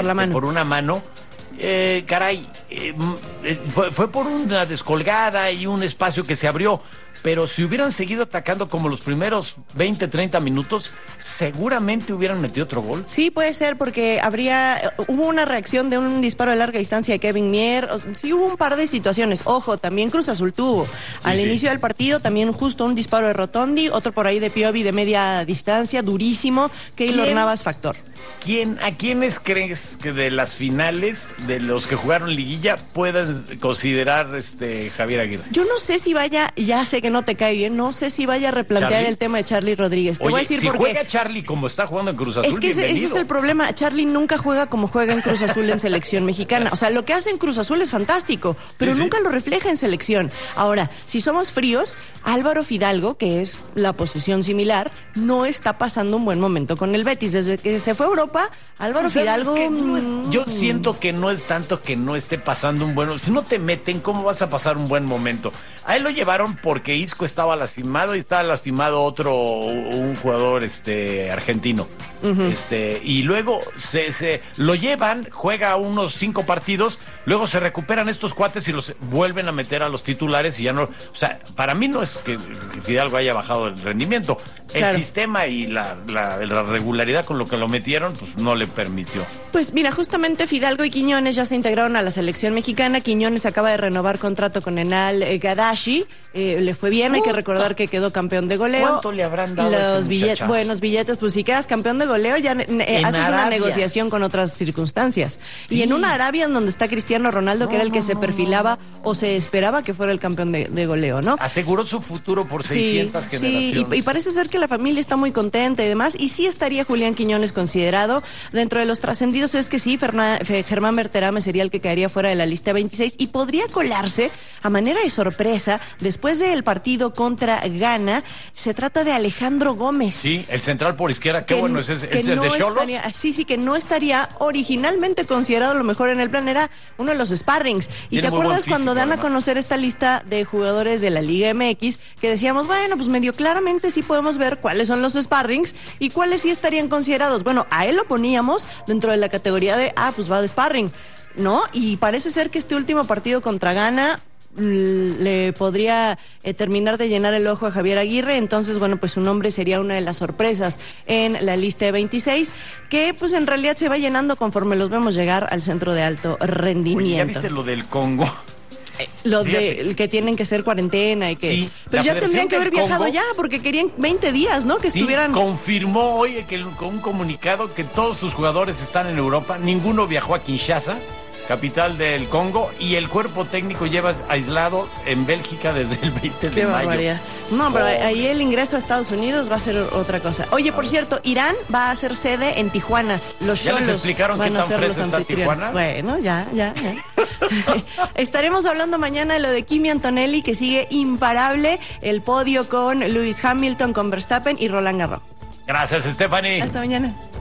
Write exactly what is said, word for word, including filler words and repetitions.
por la este, mano. por una mano. Eh, caray, eh, fue, fue por una descolgada y un espacio que se abrió, pero si hubieran seguido atacando como los primeros veinte, treinta minutos, seguramente hubieran metido otro gol. Sí, puede ser, porque habría, hubo una reacción de un disparo de larga distancia de Kevin Mier, sí hubo un par de situaciones, ojo, también Cruz Azul tuvo, sí, al sí. inicio del partido también justo un disparo de Rotondi, otro por ahí de Piovi de media distancia, durísimo, Keylor Navas factor. ¿Quién, ¿A quiénes crees que de las finales, de los que jugaron liguilla, puedas considerar este Javier Aguirre? Yo no sé si vaya, ya sé que no te cae bien, no sé si vaya a replantear ¿Charlie? El tema de Charlie Rodríguez. Te Oye, voy a decir si por juega qué. Charlie como está jugando en Cruz Azul, es que ese, ese es el problema. Charlie nunca juega como juega en Cruz Azul en selección mexicana. O sea, lo que hace en Cruz Azul es fantástico, pero sí, nunca sí. lo refleja en selección. Ahora, si somos fríos, Álvaro Fidalgo, que es la posición similar, no está pasando un buen momento con el Betis. Desde que se fue a Europa, Álvaro Fidalgo... Que no es, yo siento que no es tanto que no esté pasando un buen... Si no te meten, ¿cómo vas a pasar un buen momento? A él lo llevaron porque Isco estaba lastimado y estaba lastimado otro, un jugador este argentino. Uh-huh. Este, y luego se, se lo llevan, juega unos cinco partidos, luego se recuperan estos cuates y los vuelven a meter a los titulares y ya no... O sea, para mí no es que, que Fidalgo haya bajado el rendimiento. El claro. sistema y la, la, la regularidad con lo que lo metieron, pues no le permitió. Pues mira, justamente Fidalgo y Quiñones ya se integraron a la selección mexicana. Quiñones acaba de renovar contrato con Enal eh, Gadashi. Eh, le fue bien, hay que recordar que quedó campeón de goleo. ¿Cuánto le habrán dado Los a ese billetes, buenos billetes, pues si quedas campeón de goleo ya eh, haces Arabia. Una negociación con otras circunstancias. Sí. Y en una Arabia en donde está Cristiano Ronaldo, no, que era el que no, se perfilaba no, no. o se esperaba que fuera el campeón de, de goleo, ¿no? Aseguró su futuro por seiscientas sí, generaciones. Sí, y, y parece ser que la familia está muy contenta y demás, y sí estaría Julián Quiñones considerado. Dentro de los trascendidos es que sí, Fernan, Germán Berterame sería el que caería fuera de la lista veintiséis y podría colarse a manera de sorpresa después del partido contra Ghana. Se trata de Alejandro Gómez. Sí, el central por izquierda, qué que, bueno, ese es que el no de Xolos. Sí, sí, que no estaría originalmente considerado, a lo mejor en el plan era uno de los sparrings. Y Tiene te acuerdas físico, cuando dan además. a conocer esta lista de jugadores de la Liga M X, que decíamos, bueno, pues medio claramente sí podemos ver cuáles son los sparrings y cuáles sí estarían considerados. Bueno, a él lo poníamos dentro de la categoría de, ah, pues va de sparring, ¿no? Y parece ser que este último partido contra Ghana le podría eh, terminar de llenar el ojo a Javier Aguirre. Entonces, bueno, pues su nombre sería una de las sorpresas en la lista de veintiséis, que pues en realidad se va llenando conforme los vemos llegar al centro de alto rendimiento. Oye, ¿ya viste lo del Congo? Eh, lo Fíjate. de que tienen que ser cuarentena y que sí, pero ya tendrían que haber viajado Congo, ya porque querían veinte días, ¿no? Que sí, estuvieran. Confirmó hoy que con un comunicado que todos sus jugadores están en Europa, ninguno viajó a Kinshasa, capital del Congo, y el cuerpo técnico lleva aislado en Bélgica desde el veinte de mayo. Barbaridad. No, pero oh. ahí el ingreso a Estados Unidos va a ser otra cosa. Oye, a por ver. cierto, Irán va a ser sede en Tijuana. Los ¿Ya les explicaron qué tan fresa está Tijuana? Bueno, ya, ya, ya. Estaremos hablando mañana de lo de Kimi Antonelli, que sigue imparable el podio con Lewis Hamilton, con Verstappen y Roland Garros. Gracias, Stephanie. Hasta mañana.